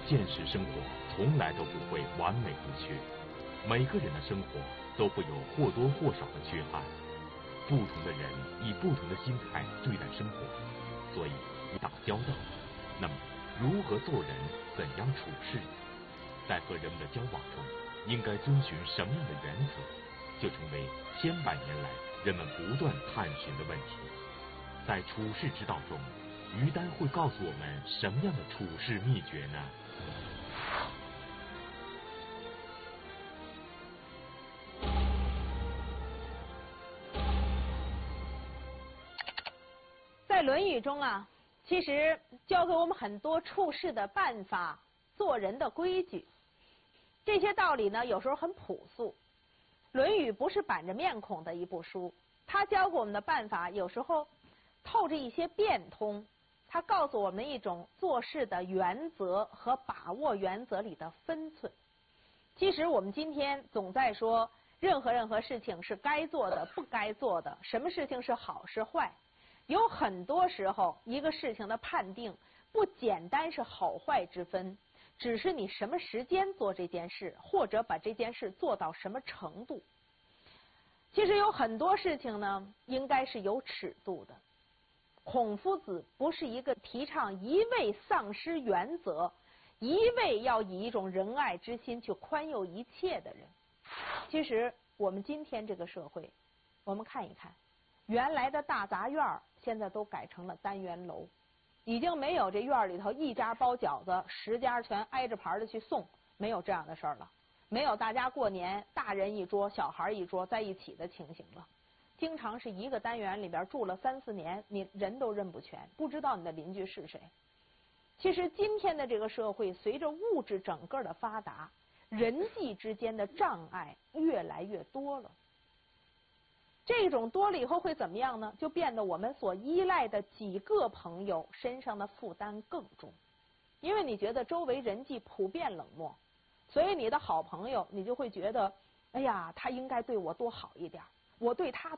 现实生活从来都不会完美无缺，每个人的生活都会有或多或少的缺憾。不同的人以不同的心态对待生活，所以打交道，那么如何做人，怎样处事，在和人们的交往中应该遵循什么样的原则，就成为千百年来人们不断探寻的问题。在处世之道中，于丹会告诉我们什么样的处世秘诀呢？ 在《论语》中啊，其实教给我们很多处事的办法、做人的规矩。这些道理呢，有时候很朴素。《论语》不是板着面孔的一部书，它教给我们的办法有时候透着一些变通，它告诉我们一种做事的原则和把握原则里的分寸。其实我们今天总在说任何事情是该做的、不该做的，什么事情是好是坏。有很多时候，一个事情的判定不简单是好坏之分，只是你什么时间做这件事，或者把这件事做到什么程度。其实有很多事情呢，应该是有尺度的。孔夫子不是一个提倡一味丧失原则，一味要以一种仁爱之心去宽宥一切的人。其实我们今天这个社会，我们看一看，原来的大杂院现在都改成了单元楼，已经没有这院里头一家包饺子10家全挨着盘的去送，没有这样的事儿了。没有大家过年大人一桌小孩一桌在一起的情形了。经常是一个单元里边住了3、4年，你人都认不全，不知道你的邻居是谁。其实今天的这个社会，随着物质整个的发达，人际之间的障碍越来越多了。这种多了以后会怎么样呢？就变得我们所依赖的几个朋友身上的负担更重，因为你觉得周围人际普遍冷漠，所以你的好朋友你就会觉得，哎呀，他应该对我多好一点，我对他